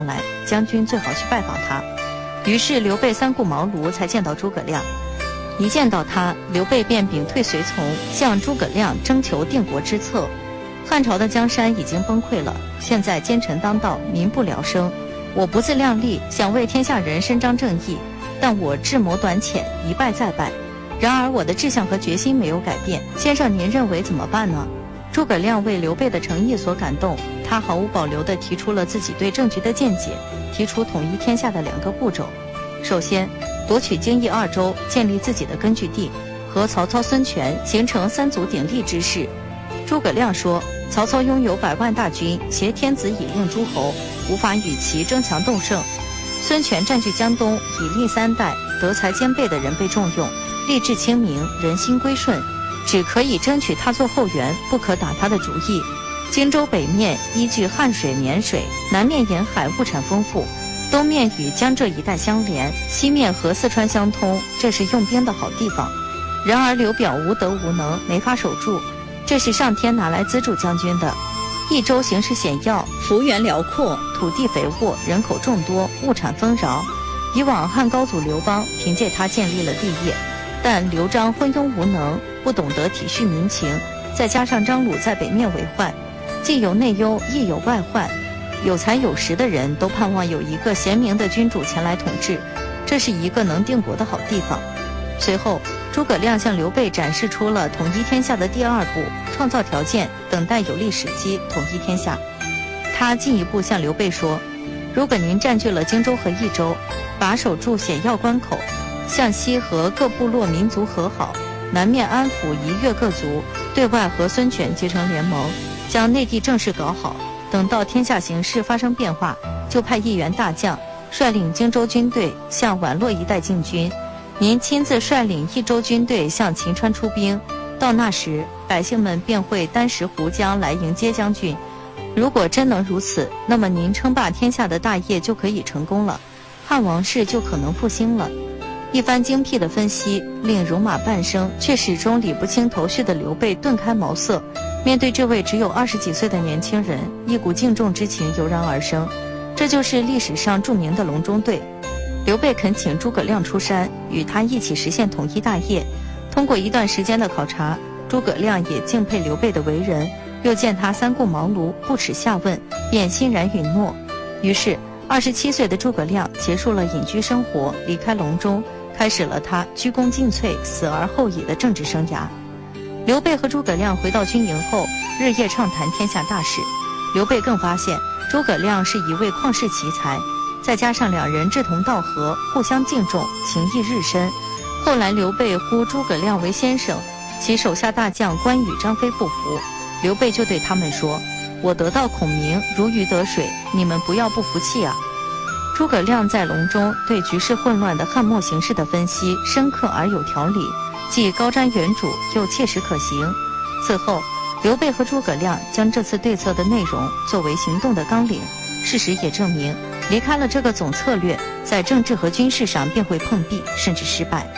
来，将军最好去拜访他。于是刘备三顾茅庐才见到诸葛亮。一见到他，刘备便屏退随从，向诸葛亮征求定国之策。汉朝的江山已经崩溃了，现在奸臣当道，民不聊生。我不自量力，想为天下人伸张正义，但我智谋短浅，一败再败。然而我的志向和决心没有改变，先生您认为怎么办呢？诸葛亮为刘备的诚意所感动，他毫无保留地提出了自己对政局的见解，提出统一天下的2个步骤。首先，夺取荆益2州，建立自己的根据地，和曹操、孙权形成3足鼎立之势。诸葛亮说，曹操拥有100万大军，挟天子以令诸侯，无法与其争强斗胜。孙权占据江东，以立3代，德才兼备的人被重用，吏治清明，人心归顺，只可以争取他做后援，不可打他的主意。荆州北面依据汉水、沔水，南面沿海物产丰富，东面与江浙一带相连，西面和四川相通，这是用兵的好地方。然而刘表无德无能，没法守住，这是上天拿来资助将军的。益州形势险要，幅员辽阔，土地肥沃，人口众多，物产丰饶。以往汉高祖刘邦凭借他建立了帝业，但刘璋昏庸无能，不懂得体恤民情，再加上张鲁在北面为患，既有内忧，亦有外患。有才有识的人都盼望有一个贤明的君主前来统治，这是一个能定国的好地方。随后，诸葛亮向刘备展示出了统一天下的第2步，创造条件，等待有利时机，统一天下。他进一步向刘备说，如果您占据了荆州和益州，把守住险要关口，向西和各部落民族和好，南面安抚夷越各族，对外和孙权结成联盟，将内地政事搞好，等到天下形势发生变化，就派一员大将率领荆州军队向宛洛一带进军，您亲自率领益州军队向秦川出兵，到那时百姓们便会单食湖江来迎接将军。如果真能如此，那么您称霸天下的大业就可以成功了，汉王室就可能复兴了。一番精辟的分析，令戎马半生却始终理不清头绪的刘备顿开茅塞。面对这位只有20几岁的年轻人，一股敬重之情油然而生。这就是历史上著名的隆中对。刘备恳请诸葛亮出山，与他一起实现统一大业。通过一段时间的考察，诸葛亮也敬佩刘备的为人，又见他三顾茅庐，不耻下问，便欣然允诺。于是27岁的诸葛亮结束了隐居生活，离开隆中，开始了他鞠躬尽瘁，死而后已的政治生涯。刘备和诸葛亮回到军营后，日夜畅谈天下大事。刘备更发现诸葛亮是一位旷世奇才，再加上两人志同道合，互相敬重，情谊日深。后来刘备呼诸葛亮为先生，其手下大将关羽、张飞不服，刘备就对他们说：“我得到孔明，如鱼得水，你们不要不服气啊。”诸葛亮在隆中对局势混乱的汉末形势的分析深刻而有条理，既高瞻远瞩又切实可行。此后刘备和诸葛亮将这次对策的内容作为行动的纲领，事实也证明，离开了这个总策略，在政治和军事上便会碰壁，甚至失败。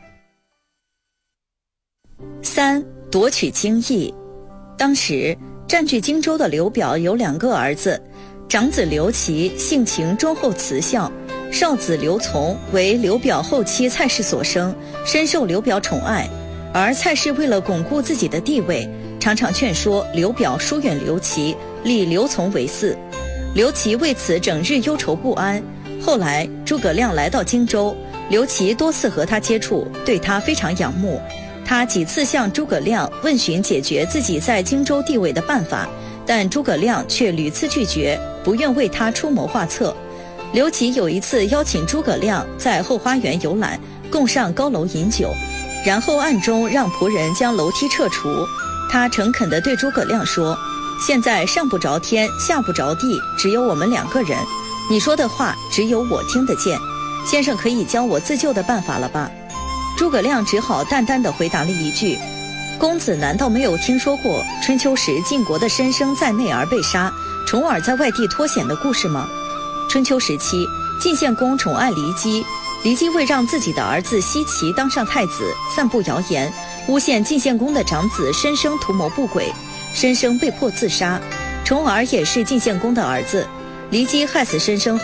3. 夺取荆益。当时占据荆州的刘表有2个儿子，长子刘琦性情忠厚慈孝，少子刘琮为刘表后妻蔡氏所生，深受刘表宠爱。而蔡氏为了巩固自己的地位，常常劝说刘表疏远刘琦，立刘琮为嗣。刘琦为此整日忧愁不安。后来诸葛亮来到荆州，刘琦多次和他接触，对他非常仰慕。他几次向诸葛亮问询解决自己在荆州地位的办法，但诸葛亮却屡次拒绝，不愿为他出谋划策。刘琦有一次邀请诸葛亮在后花园游览，共上高楼饮酒，然后暗中让仆人将楼梯撤除。他诚恳地对诸葛亮说：“现在上不着天，下不着地，只有我们2个人，你说的话只有我听得见，先生可以教我自救的办法了吧？”诸葛亮只好淡淡地回答了一句：“公子难道没有听说过春秋时晋国的申生在内而被杀，重耳在外地脱险的故事吗？春秋时期，晋献公宠爱骊姬，骊姬为让自己的儿子奚齐当上太子，散布谣言，诬陷晋献公的长子申生图谋不轨，申生被迫自杀。重耳也是晋献公的儿子， 骊姬害死申生